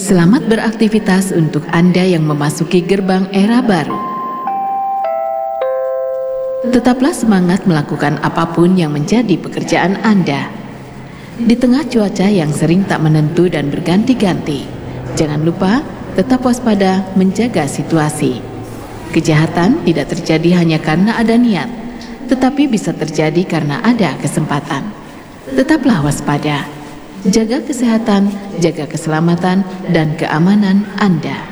Selamat beraktivitas untuk Anda yang memasuki gerbang era baru. Tetaplah semangat melakukan apapun yang menjadi pekerjaan Anda. Di tengah cuaca yang sering tak menentu dan berganti-ganti, jangan lupa tetap waspada menjaga situasi. Kejahatan tidak terjadi hanya karena ada niat, tetapi bisa terjadi karena ada kesempatan. Tetaplah waspada, jaga kesehatan, jaga keselamatan dan keamanan Anda.